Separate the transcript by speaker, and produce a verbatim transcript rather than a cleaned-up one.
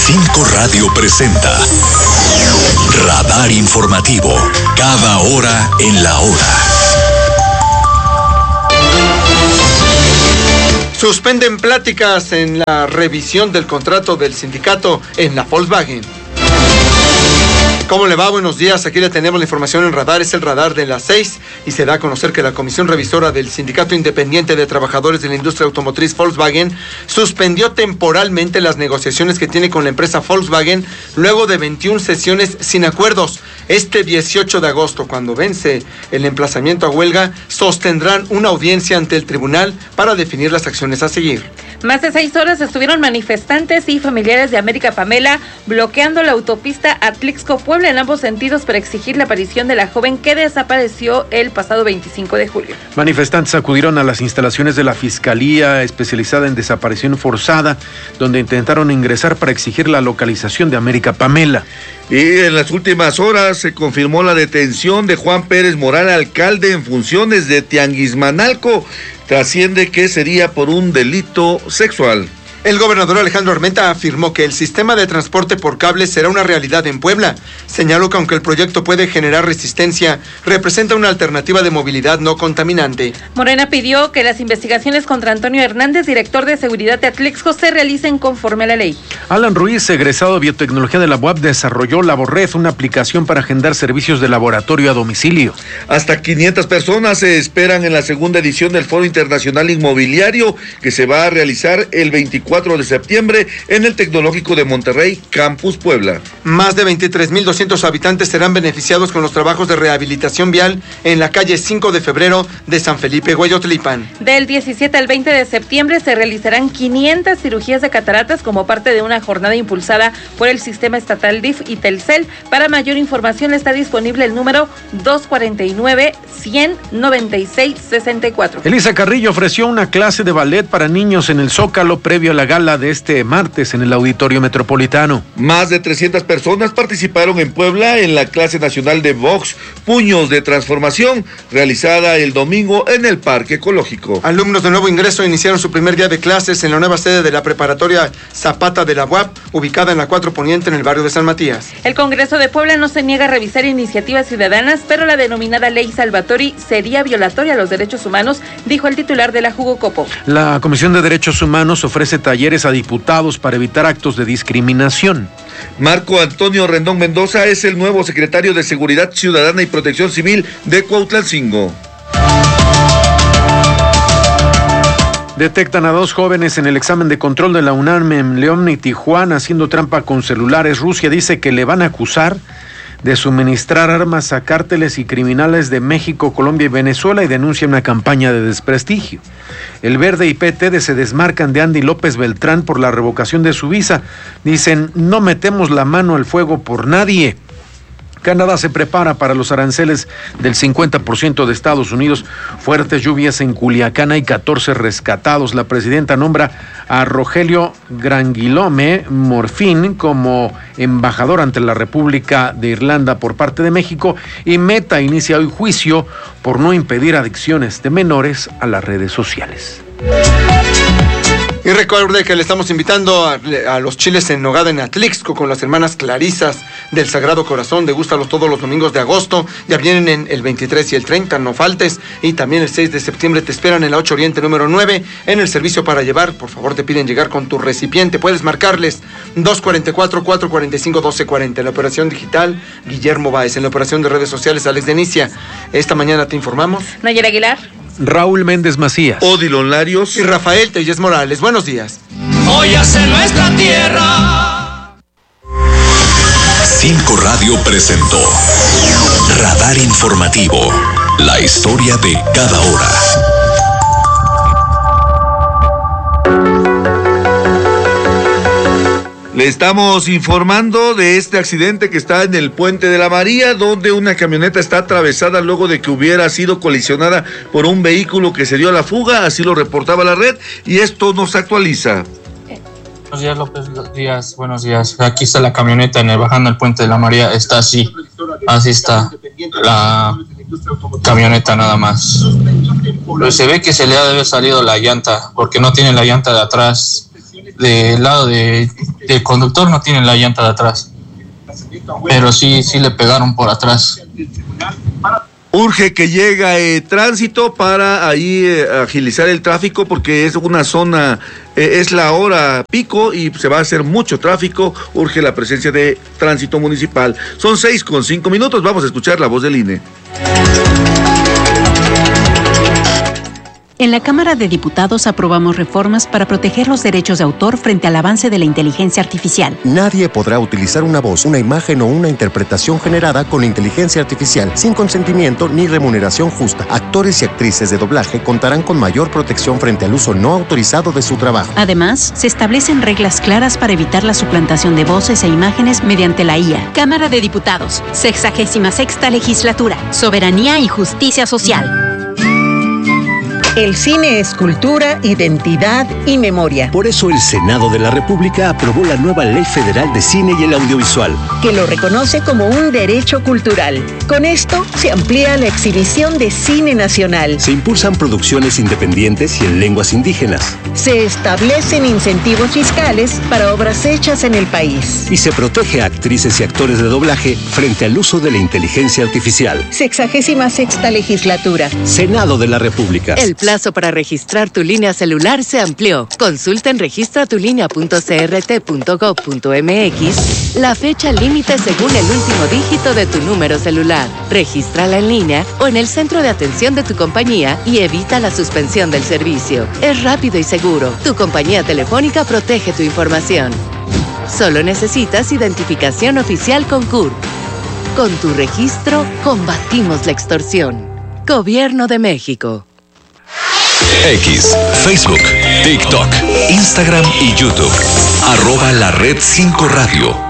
Speaker 1: Cinco Radio presenta Radar Informativo, cada hora en la hora.
Speaker 2: Suspenden pláticas en la revisión del contrato del sindicato en la Volkswagen. ¿Cómo le va? Buenos días. Aquí le tenemos la información en Radar. Es el Radar de las seis y se da a conocer que la Comisión Revisora del Sindicato Independiente de Trabajadores de la Industria Automotriz Volkswagen suspendió temporalmente las negociaciones que tiene con la empresa Volkswagen luego de veintiuna sesiones sin acuerdos. Este dieciocho de agosto, cuando vence el emplazamiento a huelga, sostendrán una audiencia ante el tribunal para definir las acciones a seguir.
Speaker 3: Más de seis horas estuvieron manifestantes y familiares de América Pamela bloqueando la autopista Atlixco-Puebla en ambos sentidos para exigir la aparición de la joven que desapareció el pasado veinticinco de julio.
Speaker 4: Manifestantes acudieron a las instalaciones de la Fiscalía especializada en desaparición forzada, donde intentaron ingresar para exigir la localización de América Pamela.
Speaker 5: Y en las últimas horas se confirmó la detención de Juan Pérez Moral, alcalde en funciones de Tianguismanalco. Trasciende que sería por un delito sexual.
Speaker 2: El gobernador Alejandro Armenta afirmó que el sistema de transporte por cable será una realidad en Puebla. Señaló que aunque el proyecto puede generar resistencia, representa una alternativa de movilidad no contaminante.
Speaker 3: Morena pidió que las investigaciones contra Antonio Hernández, director de seguridad de Atlixco, se realicen conforme a la ley.
Speaker 4: Alan Ruiz, egresado de biotecnología de la U A P, desarrolló Laborred, una aplicación para agendar servicios de laboratorio a domicilio.
Speaker 5: Hasta quinientas personas se esperan en la segunda edición del Foro Internacional Inmobiliario, que se va a realizar el veinticuatro de septiembre en el Tecnológico de Monterrey, Campus Puebla.
Speaker 2: Más de veintitrés mil doscientos habitantes serán beneficiados con los trabajos de rehabilitación vial en la calle cinco de febrero de San Felipe, Hueyotlipan.
Speaker 3: Del diecisiete al veinte de septiembre se realizarán quinientas cirugías de cataratas como parte de una jornada impulsada por el Sistema Estatal D I F y Telcel. Para mayor información está disponible el número dos cuatro nueve, cien, noventa y seis, sesenta y cuatro.
Speaker 4: Elisa Carrillo ofreció una clase de ballet para niños en el Zócalo previo a la gala de este martes en el Auditorio Metropolitano.
Speaker 5: Más de trescientas personas participaron en Puebla en la clase nacional de box Puños de Transformación, realizada el domingo en el Parque Ecológico.
Speaker 2: Alumnos de nuevo ingreso iniciaron su primer día de clases en la nueva sede de la preparatoria Zapata de la U A P, ubicada en la cuatro Poniente en el barrio de San Matías.
Speaker 3: El Congreso de Puebla no se niega a revisar iniciativas ciudadanas, pero la denominada Ley Salvatori sería violatoria a los derechos humanos, dijo el titular de la Jugocopo.
Speaker 4: La Comisión de Derechos Humanos ofrece talleres a diputados para evitar actos de discriminación.
Speaker 5: Marco Antonio Rendón Mendoza es el nuevo secretario de Seguridad Ciudadana y Protección Civil de Cuautlancingo.
Speaker 4: Detectan a dos jóvenes en el examen de control de la UNAM en León y Tijuana haciendo trampa con celulares. Rusia dice que le van a acusar de suministrar armas a cárteles y criminales de México, Colombia y Venezuela y denuncia una campaña de desprestigio. El Verde y P T se desmarcan de Andy López Beltrán por la revocación de su visa. Dicen, no metemos la mano al fuego por nadie. Canadá se prepara para los aranceles del cincuenta por ciento de Estados Unidos. Fuertes lluvias en Culiacán, hay catorce rescatados. La presidenta nombra a Rogelio Granguilome Morfín como embajador ante la República de Irlanda por parte de México, y Meta inicia hoy juicio por no impedir adicciones de menores a las redes sociales.
Speaker 2: Y recuerde que le estamos invitando a, a los chiles en nogada en Atlixco con las hermanas Clarisas del Sagrado Corazón. Degústalos todos los domingos de agosto. Ya vienen en el veintitrés y el treinta, no faltes. Y también el seis de septiembre te esperan en la ocho Oriente número nueve en el servicio para llevar. Por favor, te piden llegar con tu recipiente. Puedes marcarles dos cuatro cuatro, cuatro cuatro cinco, uno dos cuatro cero. En la operación digital, Guillermo Báez. En la operación de redes sociales, Alex Denicia. Esta mañana te informamos.
Speaker 3: Nayera Aguilar.
Speaker 4: Raúl Méndez Macías,
Speaker 5: Odilon Larios
Speaker 2: y Rafael Telles Morales. Buenos días.
Speaker 6: Hoy hace nuestra tierra.
Speaker 1: Cinco Radio presentó Radar Informativo, la historia de cada hora.
Speaker 5: Le estamos informando de este accidente que está en el Puente de la María, donde una camioneta está atravesada luego de que hubiera sido colisionada por un vehículo que se dio a la fuga, así lo reportaba la red, y esto nos actualiza.
Speaker 7: Buenos días, López. Buenos días, buenos días. Aquí está la camioneta en el bajando el Puente de la María, está así, así está la camioneta nada más. Pero se ve que se le ha de haber salido la llanta, porque no tiene la llanta de atrás del lado de, del conductor no tienen la llanta de atrás. Pero sí, sí le pegaron por atrás.
Speaker 5: Urge que llegue eh, tránsito para ahí eh, agilizar el tráfico porque es una zona, eh, es la hora pico y se va a hacer mucho tráfico. Urge la presencia de tránsito municipal. Son seis con cinco minutos, vamos a escuchar la voz del I N E.
Speaker 8: En la Cámara de Diputados aprobamos reformas para proteger los derechos de autor frente al avance de la inteligencia artificial.
Speaker 9: Nadie podrá utilizar una voz, una imagen o una interpretación generada con inteligencia artificial sin consentimiento ni remuneración justa. Actores y actrices de doblaje contarán con mayor protección frente al uso no autorizado de su trabajo.
Speaker 8: Además, se establecen reglas claras para evitar la suplantación de voces e imágenes mediante la I A. Cámara de Diputados, sexagésima sexta legislatura, soberanía y justicia social.
Speaker 10: El cine es cultura, identidad y memoria.
Speaker 11: Por eso el Senado de la República aprobó la nueva Ley Federal de Cine y el Audiovisual,
Speaker 10: que lo reconoce como un derecho cultural. Con esto se amplía la exhibición de cine nacional.
Speaker 11: Se impulsan producciones independientes y en lenguas indígenas.
Speaker 10: Se establecen incentivos fiscales para obras hechas en el país.
Speaker 11: Y se protege a actrices y actores de doblaje frente al uso de la inteligencia artificial.
Speaker 10: Sexagésima sexta legislatura.
Speaker 11: Senado de la República.
Speaker 12: El plazo para registrar tu línea celular se amplió. Consulta en registra tu línea punto c r t punto gov punto m x la fecha límite según el último dígito de tu número celular. Regístrala en línea o en el centro de atención de tu compañía y evita la suspensión del servicio. Es rápido y seguro. Tu compañía telefónica protege tu información. Solo necesitas identificación oficial con C U R. Con tu registro, combatimos la extorsión. Gobierno de México.
Speaker 1: X, Facebook, TikTok, Instagram y YouTube. Arroba la red cinco radio.